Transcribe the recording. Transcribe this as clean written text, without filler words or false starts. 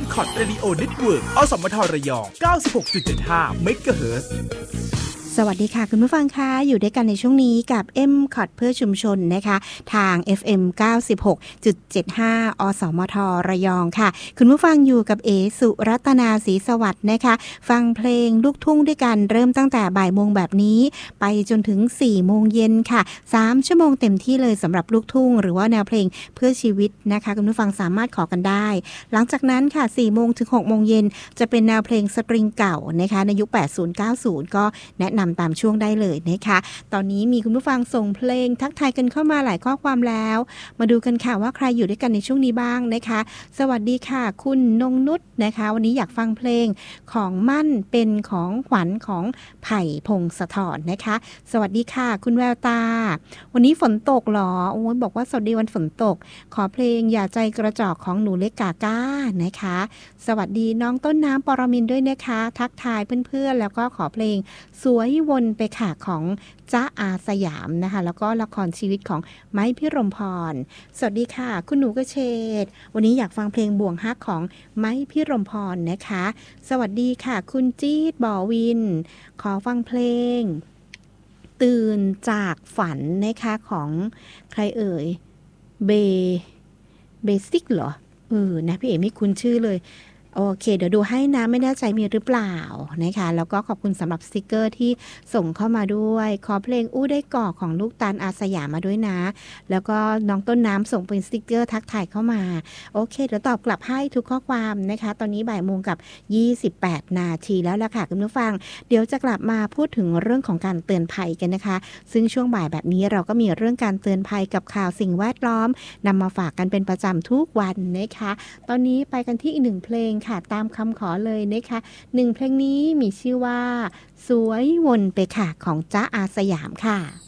M-KOT Radio Network อสมทระยอง 96.75 เมกะเฮิรตซ์สวัสดีค่ะคุณผู้ฟังคะอยู่ด้วยกันในช่วงนี้กับ M-KOT เพื่อชุมชนนะคะทาง FM 96.75 อสมทระยองค่ะคุณผู้ฟังอยู่กับเอสุรัตนาศรีสวัสดิ์นะคะฟังเพลงลูกทุ่งด้วยกันเริ่มตั้งแต่บ่ายโมงแบบนี้ไปจนถึง4โมงเย็นค่ะ3ชั่วโมงเต็มที่เลยสำหรับลูกทุ่งหรือว่าแนวเพลงเพื่อชีวิตนะคะคุณผู้ฟังสามารถขอกันได้หลังจากนั้นค่ะ4โมงถึง6โมงเย็นจะเป็นแนวเพลงสตริงเก่านะคะในยุค 80-90 ก็แนะนำตามช่วงได้เลยนะคะตอนนี้มีคุณผู้ฟังส่งเพลงทักทายกันเข้ามาหลายข้อความแล้วมาดูกันค่ะว่าใครอยู่ด้วยกันในช่วงนี้บ้างนะคะสวัสดีค่ะคุณนงนุชนะคะวันนี้อยากฟังเพลงของมั่นเป็นของขวัญของไผ่พงศธรนะคะสวัสดีค่ะคุณแววตาวันนี้ฝนตกเหรอโอ้ยบอกว่าสวัสดีวันฝนตกขอเพลงอย่าใจกระจอกของหนูเล็กกาก้านะคะสวัสดีน้องต้นน้ำปรมินทร์ด้วยนะคะทักทายเพื่อนๆแล้วก็ขอเพลงสวยวนไปค่ะของจ๊ะอาสยามนะคะแล้วก็ละครชีวิตของไม้พิรมพรสวัสดีค่ะคุณหนูกระเฉดวันนี้อยากฟังเพลงบ่วงฮักของไม้พิรมพรนะคะสวัสดีค่ะคุณจี๊ดบ่อวินขอฟังเพลงตื่นจากฝันนะคะของใครเอ่ยเบสิกเหรอนะพี่เอ๋ไม่คุ้นชื่อเลยโอเคเดี๋ยวดูให้นะไม่แน่ใจมีหรือเปล่านะคะแล้วก็ขอบคุณสำหรับสติกเกอร์ที่ส่งเข้ามาด้วยขอเพลงอู้ได้ก่อของลูกตาลอาสยามมาด้วยนะแล้วก็น้องต้นน้ำส่งเป็นสติกเกอร์ทักทายเข้ามาโอเคเดี๋ยวตอบกลับให้ทุกข้อความนะคะตอนนี้บ่ายโมงกับ28นาทีแล้วล่ะค่ะคุณผู้ฟังเดี๋ยวจะกลับมาพูดถึงเรื่องของการเตือนภัยกันนะคะซึ่งช่วงบ่ายแบบนี้เราก็มีเรื่องการเตือนภัยกับข่าวสิ่งแวดล้อมนำมาฝากกันเป็นประจำทุกวันนะคะตอนนี้ไปกันที่อีกหนึ่งเพลงค่ะตามคำขอเลยนะคะหนึ่งเพลงนี้มีชื่อว่าสวยวนไปค่ะของจ๊ะอาสยามค่ะ